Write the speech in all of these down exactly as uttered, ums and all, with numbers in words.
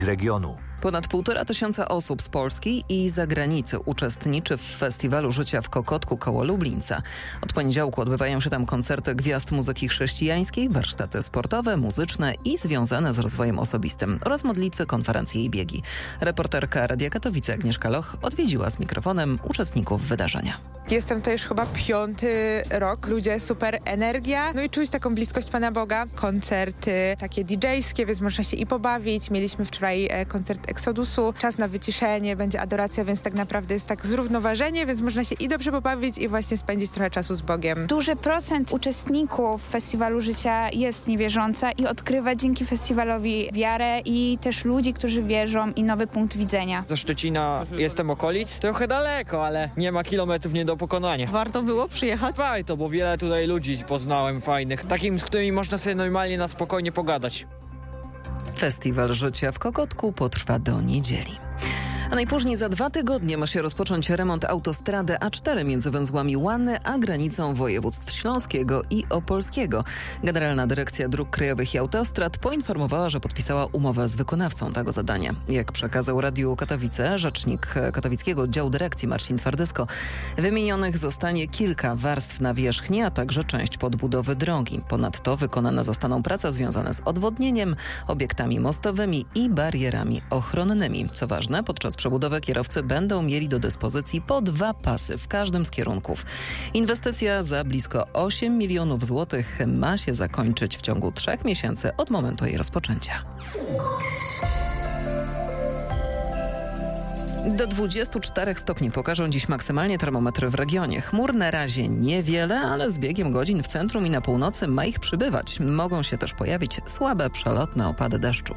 z regionu. Ponad półtora tysiąca osób z Polski i zagranicy uczestniczy w Festiwalu Życia w Kokotku koło Lublińca. Od poniedziałku odbywają się tam koncerty gwiazd muzyki chrześcijańskiej, warsztaty sportowe, muzyczne i związane z rozwojem osobistym oraz modlitwy, konferencje i biegi. Reporterka Radia Katowice Agnieszka Loch odwiedziła z mikrofonem uczestników wydarzenia. Jestem to już chyba piąty rok. Ludzie, super energia. No i czuć taką bliskość Pana Boga. Koncerty takie didżejskie, więc można się i pobawić. Mieliśmy wczoraj koncert Exodusu. Czas na wyciszenie, będzie adoracja, więc tak naprawdę jest tak zrównoważenie, więc można się i dobrze pobawić i właśnie spędzić trochę czasu z Bogiem. Duży procent uczestników Festiwalu Życia jest niewierząca i odkrywa dzięki festiwalowi wiarę i też ludzi, którzy wierzą i nowy punkt widzenia. Ze Szczecina jestem okolic. Trochę daleko, ale nie ma kilometrów nie do pokonania. Warto było przyjechać? Warto, bo wiele tutaj ludzi poznałem fajnych, takim, z którymi można sobie normalnie na spokojnie pogadać. Festiwal Życia w Kokotku potrwa do niedzieli. A najpóźniej za dwa tygodnie ma się rozpocząć remont autostrady A cztery między węzłami Łany a granicą województw śląskiego i opolskiego. Generalna Dyrekcja Dróg Krajowych i Autostrad poinformowała, że podpisała umowę z wykonawcą tego zadania. Jak przekazał Radiu Katowice rzecznik katowickiego oddziału dyrekcji Marcin Twardysko, wymienionych zostanie kilka warstw nawierzchni, a także część podbudowy drogi. Ponadto wykonane zostaną prace związane z odwodnieniem, obiektami mostowymi i barierami ochronnymi. Co ważne, podczas przebudowy kierowcy będą mieli do dyspozycji po dwa pasy w każdym z kierunków. Inwestycja za blisko osiem milionów złotych ma się zakończyć w ciągu trzech miesięcy od momentu jej rozpoczęcia. Do dwudziestu czterech stopni pokażą dziś maksymalnie termometry w regionie. Chmur na razie niewiele, ale z biegiem godzin w centrum i na północy ma ich przybywać. Mogą się też pojawić słabe, przelotne opady deszczu.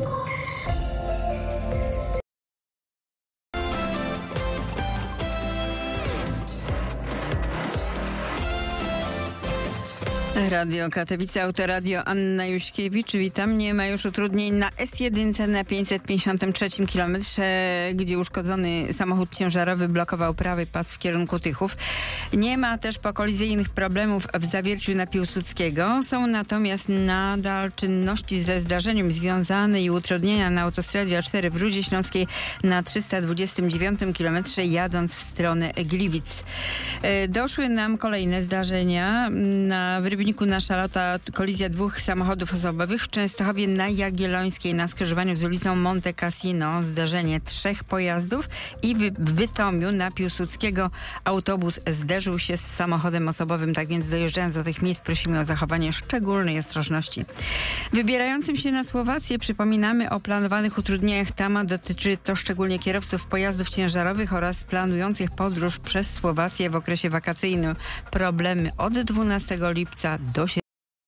Radio Katowice, Autoradio, Anna Juśkiewicz. Witam. Nie ma już utrudnień na S jeden na pięćset pięćdziesiątym trzecim kilometrze, gdzie uszkodzony samochód ciężarowy blokował prawy pas w kierunku Tychów. Nie ma też pokolizyjnych problemów w Zawierciu na Piłsudskiego. Są natomiast nadal czynności ze zdarzeniem związane i utrudnienia na autostradzie A cztery w Rudzie Śląskiej na trzysta dwudziestym dziewiątym kilometrze jadąc w stronę Gliwic. Doszły nam kolejne zdarzenia. Na w Rybniku nasza lota kolizja dwóch samochodów osobowych, w Częstochowie na Jagiellońskiej na skrzyżowaniu z ulicą Monte Cassino zdarzenie trzech pojazdów i w Bytomiu na Piłsudskiego autobus zderzył się z samochodem osobowym. Tak więc dojeżdżając do tych miejsc prosimy o zachowanie szczególnej ostrożności. Wybierającym się na Słowację przypominamy o planowanych utrudnieniach tam, a dotyczy to szczególnie kierowców pojazdów ciężarowych oraz planujących podróż przez Słowację w okresie wakacyjnym. Problemy od dwunastego lipca do siedemnastego.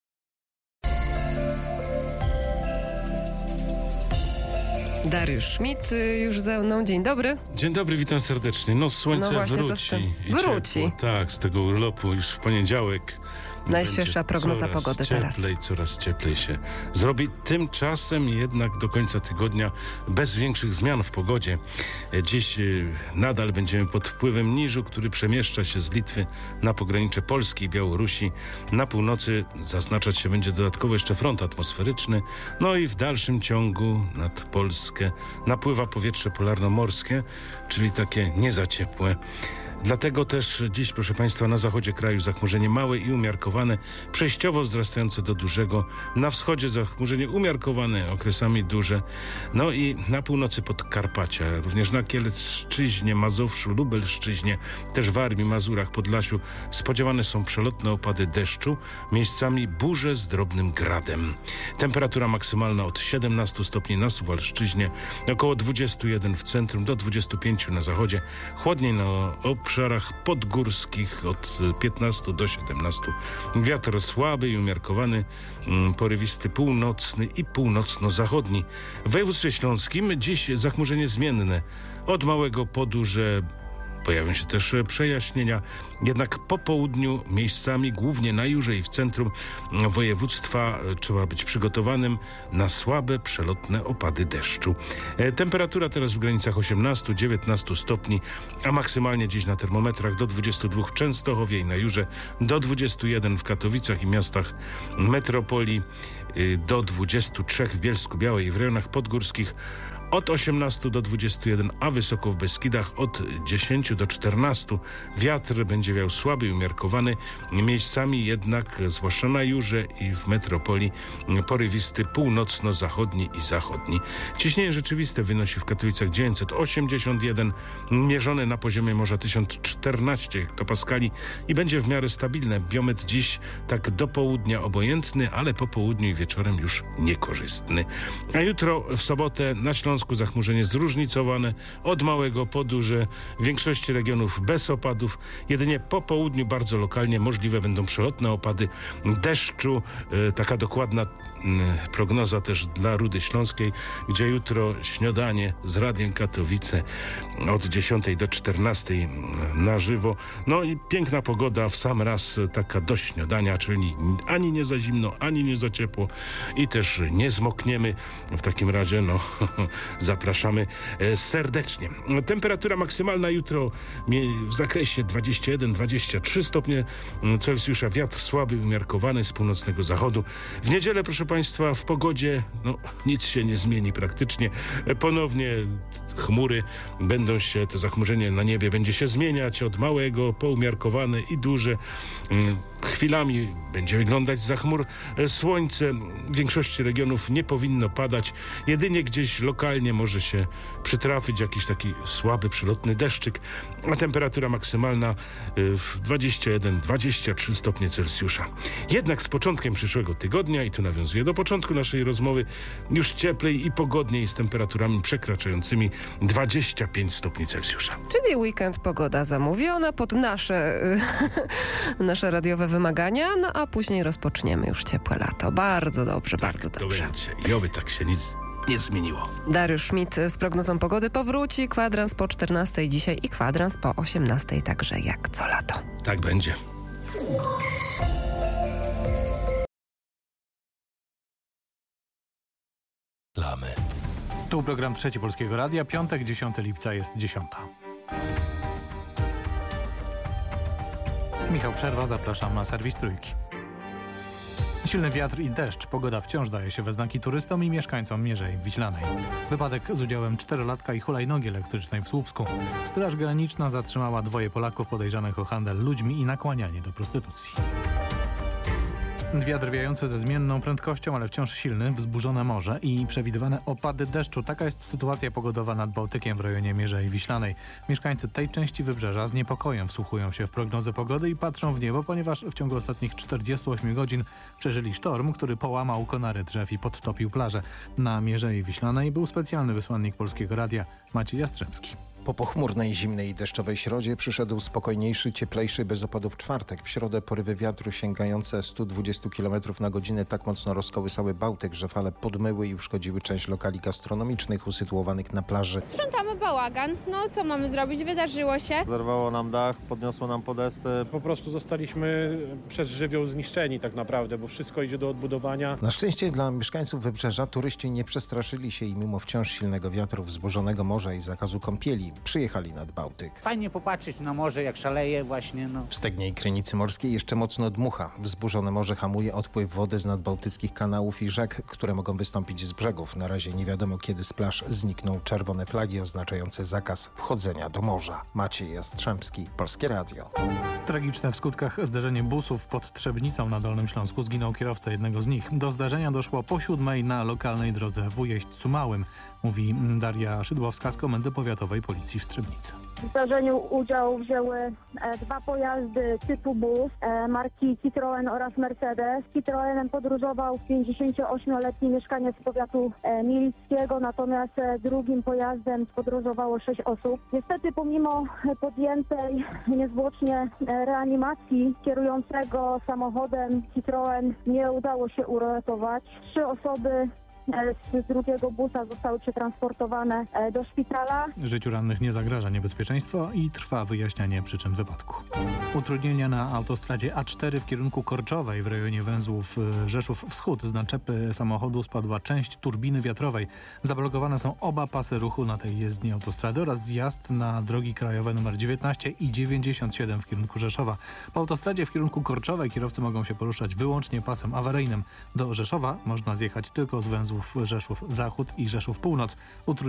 Dariusz Schmidt już ze mną. Dzień dobry. Dzień dobry, witam serdecznie. No słońce no właśnie, wróci. I wróci. Ciepło. Tak, z tego urlopu już w poniedziałek. Najświeższa prognoza coraz pogody cieplej, teraz. Coraz cieplej się zrobi. Tymczasem jednak do końca tygodnia bez większych zmian w pogodzie. Dziś nadal będziemy pod wpływem niżu, który przemieszcza się z Litwy na pogranicze Polski i Białorusi. Na północy zaznaczać się będzie dodatkowo jeszcze front atmosferyczny. No i w dalszym ciągu nad Polskę napływa powietrze polarnomorskie, czyli takie nie za ciepłe. Dlatego też dziś, proszę Państwa, na zachodzie kraju zachmurzenie małe i umiarkowane, przejściowo wzrastające do dużego. Na wschodzie zachmurzenie umiarkowane, okresami duże. No i na północy Podkarpacia, również na Kielecczyźnie, Mazowszu, Lubelszczyźnie, też Warmii, Mazurach, Podlasiu spodziewane są przelotne opady deszczu, miejscami burze z drobnym gradem. Temperatura maksymalna od siedemnastu stopni na Suwalszczyźnie, około dwudziestu jeden w centrum, do dwudziestu pięciu na zachodzie. Chłodniej na obszarach podgórskich od piętnastu do siedemnastu. Wiatr słaby i umiarkowany, porywisty północny i północno-zachodni. W województwie śląskim dziś zachmurzenie zmienne. Od małego po duże Pojawią się też przejaśnienia, jednak po południu miejscami, głównie na Jurze i w centrum województwa, trzeba być przygotowanym na słabe, przelotne opady deszczu. Temperatura teraz w granicach osiemnaście do dziewiętnastu stopni, a maksymalnie dziś na termometrach do dwudziestu dwóch w Częstochowie i na Jurze, do dwudziestu jeden w Katowicach i miastach metropolii, do dwudziestu trzech w Bielsku-Białej i w rejonach podgórskich, od osiemnastu do dwudziestu jeden, a wysoko w Beskidach od dziesięciu do czternastu. Wiatr będzie wiał słaby i umiarkowany, miejscami jednak, zwłaszcza na Jurze i w metropolii, porywisty północno-zachodni i zachodni. Ciśnienie rzeczywiste wynosi w Katowicach dziewięćset osiemdziesiąt jeden, mierzone na poziomie morza tysiąc czternaście hektopaskali i będzie w miarę stabilne. Biometr dziś tak do południa obojętny, ale po południu i wieczorem już niekorzystny. A jutro w sobotę na Śląsku zachmurzenie zróżnicowane od małego po duże, w większości regionów bez opadów. Jedynie po południu bardzo lokalnie możliwe będą przelotne opady deszczu. E, taka dokładna m, prognoza też dla Rudy Śląskiej, gdzie jutro śniadanie z Radiem Katowice od dziesiątej do czternastej na żywo. No i piękna pogoda w sam raz, taka do śniadania, czyli ani nie za zimno, ani nie za ciepło i też nie zmokniemy. W takim razie no zapraszamy serdecznie. Temperatura maksymalna jutro w zakresie dwadzieścia jeden do dwudziestu trzech stopni Celsjusza. Wiatr słaby, umiarkowany z północnego zachodu. W niedzielę, proszę Państwa, w pogodzie no, nic się nie zmieni praktycznie. Ponownie chmury będą się, to zachmurzenie na niebie będzie się zmieniać od małego po umiarkowane i duże. Chwilami będzie wyglądać za chmur słońce. W większości regionów nie powinno padać. Jedynie gdzieś lokalnie może się przytrafić jakiś taki słaby, przelotny deszczyk, a temperatura maksymalna w dwadzieścia jeden do dwudziestu trzech stopni Celsjusza. Jednak z początkiem przyszłego tygodnia, i tu nawiązuję do początku naszej rozmowy, już cieplej i pogodniej z temperaturami przekraczającymi dwadzieścia pięć stopni Celsjusza. Czyli weekend, pogoda zamówiona pod nasze, nasze radiowe wymagania, no a później rozpoczniemy już ciepłe lato. Bardzo dobrze, Tak, bardzo to dobrze. będzie. I oby tak się nic nie zmieniło. Dariusz Schmidt z prognozą pogody powróci. Kwadrans po czternastej dzisiaj i kwadrans po osiemnastej, także jak co lato. Tak będzie. Lamy. Tu program Trzeci Polskiego Radia. Piątek, dziesiątego lipca jest dziesiąta. Michał Przerwa, zapraszam na serwis Trójki. Silny wiatr i deszcz. Pogoda wciąż daje się we znaki turystom i mieszkańcom Mierzei Wiślanej. Wypadek z udziałem czterolatka i hulajnogi elektrycznej w Słupsku. Straż Graniczna zatrzymała dwoje Polaków podejrzanych o handel ludźmi i nakłanianie do prostytucji. Wiatr wiejący ze zmienną prędkością, ale wciąż silny, wzburzone morze i przewidywane opady deszczu. Taka jest sytuacja pogodowa nad Bałtykiem w rejonie Mierzei Wiślanej. Mieszkańcy tej części wybrzeża z niepokojem wsłuchują się w prognozy pogody i patrzą w niebo, ponieważ w ciągu ostatnich czterdziestu ośmiu godzin przeżyli sztorm, który połamał konary drzew i podtopił plażę. Na Mierzei Wiślanej był specjalny wysłannik Polskiego Radia Maciej Jastrzębski. Po pochmurnej, zimnej i deszczowej środzie przyszedł spokojniejszy, cieplejszy, bez opadów czwartek. W środę porywy wiatru sięgające stu dwudziestu kilometrów na godzinę tak mocno rozkołysały Bałtyk, że fale podmyły i uszkodziły część lokali gastronomicznych usytuowanych na plaży. Sprzątamy bałagan. No co mamy zrobić? Wydarzyło się. Zerwało nam dach, podniosło nam podesty. Po prostu zostaliśmy przez żywioł zniszczeni tak naprawdę, bo wszystko idzie do odbudowania. Na szczęście dla mieszkańców wybrzeża turyści nie przestraszyli się i mimo wciąż silnego wiatru, wzburzonego morza i zakazu kąpieli przyjechali nad Bałtyk. Fajnie popatrzeć na morze, jak szaleje właśnie. No. W Stegnie i Krynicy Morskiej jeszcze mocno dmucha. Wzburzone morze hamuje odpływ wody z nadbałtyckich kanałów i rzek, które mogą wystąpić z brzegów. Na razie nie wiadomo, kiedy z plaż znikną czerwone flagi oznaczające zakaz wchodzenia do morza. Maciej Jastrzębski, Polskie Radio. Tragiczne w skutkach zdarzenie busów pod Trzebnicą na Dolnym Śląsku. Zginął kierowca jednego z nich. Do zdarzenia doszło po siódmej na lokalnej drodze w Ujeźdźcu Małym, mówi Daria Szydłowska z Komendy Powiatowej Policji w Trzebnicy. W zdarzeniu udział wzięły e, dwa pojazdy typu bus e, marki Citroen oraz Mercedes. Citroenem podróżował pięćdziesięcioośmioletni mieszkaniec powiatu e, mielickiego, natomiast e, drugim pojazdem podróżowało sześć osób. Niestety pomimo podjętej niezwłocznie e, reanimacji kierującego samochodem Citroen nie udało się uratować. Trzy osoby z drugiego busa zostały przetransportowane do szpitala. Życiu rannych nie zagraża niebezpieczeństwo i trwa wyjaśnianie przyczyn wypadku. Utrudnienia na autostradzie A cztery w kierunku Korczowej w rejonie węzłów Rzeszów Wschód. Z naczepy samochodu spadła część turbiny wiatrowej. Zablokowane są oba pasy ruchu na tej jezdni autostrady oraz zjazd na drogi krajowe nr dziewiętnaście i dziewięćdziesiąt siedem w kierunku Rzeszowa. Po autostradzie w kierunku Korczowej kierowcy mogą się poruszać wyłącznie pasem awaryjnym. Do Rzeszowa można zjechać tylko z węzłów Rzeszów Zachód i Rzeszów Północ.